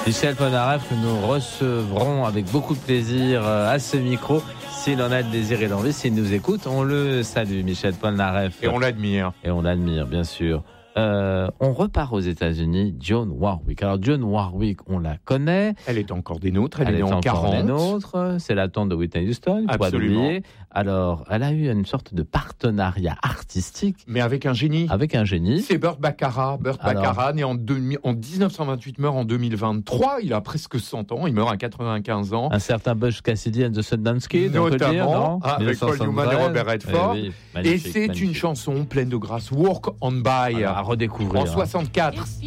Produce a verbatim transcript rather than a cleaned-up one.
Michel Polnareff, que nous recevrons avec beaucoup de plaisir à ce micro. S'il en a le désir et l'envie, s'il nous écoute, on le salue, Michel Polnareff. Et on l'admire. Et on l'admire, bien sûr. Euh, on repart aux États-Unis, Dionne Warwick. Alors Dionne Warwick, on la connaît. Elle est encore des nôtres, elle, elle est, est en encore quarante. des nôtres. C'est la tante de Whitney Houston, il faut pas l'oublier. Alors, elle a eu une sorte de partenariat artistique. Mais avec un génie. Avec un génie. C'est Burt Bacharach. Burt Alors, Bacharach, né en, deux, en dix-neuf cent vingt-huit, meurt en deux mille vingt-trois. Il a presque cent ans, il meurt à quatre-vingt-quinze ans. Un certain Butch Cassidy and the Sundance Kid, notamment, on peut dire, non avec Paul Newman et Robert Redford. Eh oui, et c'est magnifique. Une chanson pleine de grâce, Walk on By, Alors, à redécouvrir. En soixante-quatre.